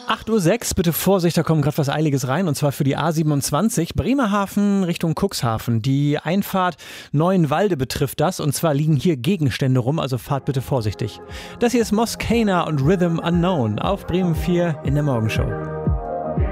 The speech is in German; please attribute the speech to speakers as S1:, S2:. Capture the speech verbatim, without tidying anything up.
S1: acht Uhr sechs, bitte Vorsicht, da kommt gerade was Eiliges rein, und zwar für die A siebenundzwanzig, Bremerhaven Richtung Cuxhaven. Die Einfahrt Neuenwalde betrifft das, und zwar liegen hier Gegenstände rum, also fahrt bitte vorsichtig. Das hier ist Moscana und Rhythm Unknown auf Bremen vier in der Morgenshow.